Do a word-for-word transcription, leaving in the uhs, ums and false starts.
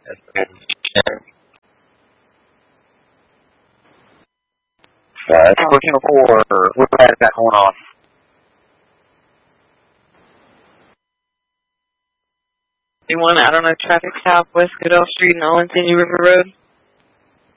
That's good. Uh, fourteen oh four, we're glad it got going off. You want out on a traffic stop, West Goodell Street and Olentangy River Road?